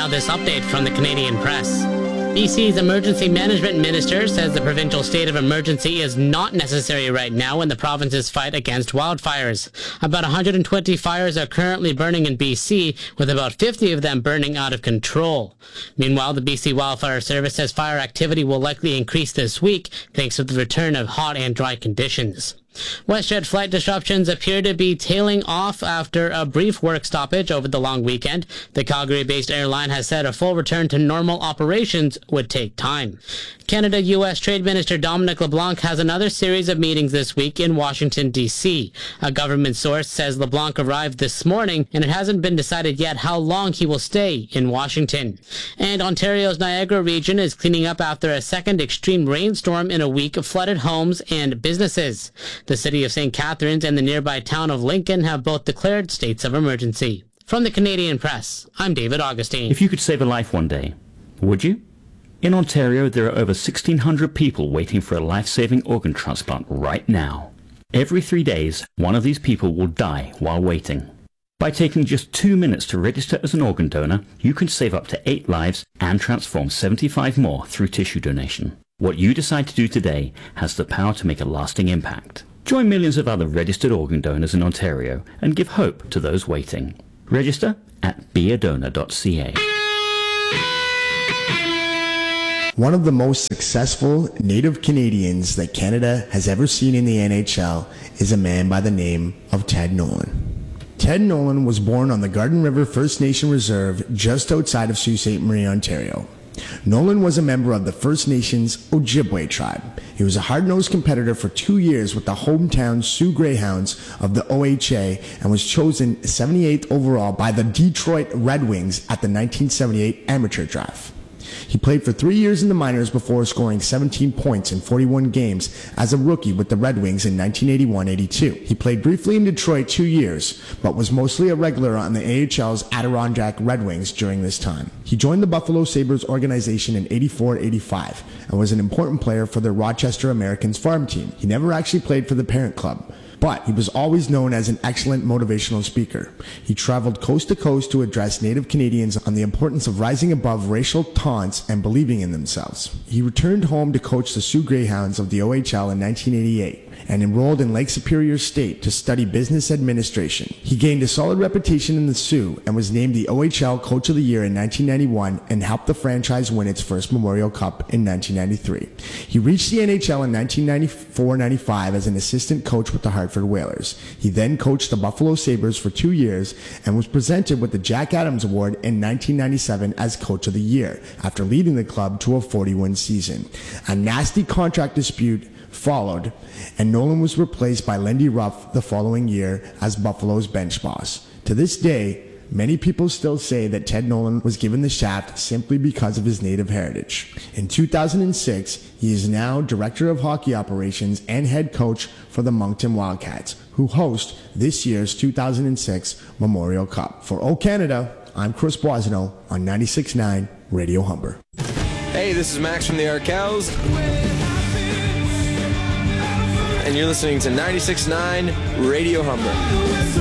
Now this update from the Canadian Press. BC's Emergency Management Minister says the provincial state of emergency is not necessary right now in the province's fight against wildfires. About 120 fires are currently burning in BC, with about 50 of them burning out of control. Meanwhile, the BC Wildfire Service says fire activity will likely increase this week thanks to the return of hot and dry conditions. WestJet flight disruptions appear to be tailing off after a brief work stoppage over the long weekend. The Calgary-based airline has said a full return to normal operations would take time. Canada-U.S. Trade Minister Dominic LeBlanc has another series of meetings this week in Washington, D.C. A government source says LeBlanc arrived this morning, and it hasn't been decided yet how long he will stay in Washington. And Ontario's Niagara region is cleaning up after a second extreme rainstorm in a week flooded homes and businesses. The city of St. Catharines and the nearby town of Lincoln have both declared states of emergency. From the Canadian Press, I'm David Augustine. If you could save a life one day, would you? In Ontario, there are over 1,600 people waiting for a life-saving organ transplant right now. Every 3 days, one of these people will die while waiting. By taking just 2 minutes to register as an organ donor, you can save up to 8 lives and transform 75 more through tissue donation. What you decide to do today has the power to make a lasting impact. Join millions of other registered organ donors in Ontario and give hope to those waiting. Register at beadonor.ca. One of the most successful native Canadians that Canada has ever seen in the NHL is a man by the name of Ted Nolan. Ted Nolan was born on the Garden River First Nation Reserve just outside of Sault Ste. Marie, Ontario. Nolan was a member of the First Nations Ojibwe tribe. He was a hard-nosed competitor for 2 years with the hometown Sioux Greyhounds of the OHA and was chosen 78th overall by the Detroit Red Wings at the 1978 amateur draft. He played for 3 years in the minors before scoring 17 points in 41 games as a rookie with the Red Wings in 1981-82. He played briefly in Detroit 2 years, but was mostly a regular on the AHL's Adirondack Red Wings during this time. He joined the Buffalo Sabres organization in 84-85 and was an important player for the Rochester Americans farm team. He never actually played for the parent club, but he was always known as an excellent motivational speaker. He traveled coast to coast to address Native Canadians on the importance of rising above racial taunts and believing in themselves. He returned home to coach the Sioux Greyhounds of the OHL in 1988 and enrolled in Lake Superior State to study business administration. He gained a solid reputation in the Sioux and was named the OHL Coach of the Year in 1991 and helped the franchise win its first Memorial Cup in 1993. He reached the NHL in 1994-95 as an assistant coach with the Hartford Whalers. He then coached the Buffalo Sabres for 2 years and was presented with the Jack Adams Award in 1997 as Coach of the Year after leading the club to a 40-win season. A nasty contract dispute followed, and Nolan was replaced by Lindy Ruff the following year as Buffalo's bench boss. To this day, many people still say that Ted Nolan was given the shaft simply because of his native heritage. In 2006, he is now Director of Hockey Operations and head coach for the Moncton Wildcats, who host this year's 2006 Memorial Cup. For O Canada, I'm Chris Boisano on 96.9 Radio Humber. Hey, this is Max from the Arkells, and you're listening to 96.9 Radio Humber.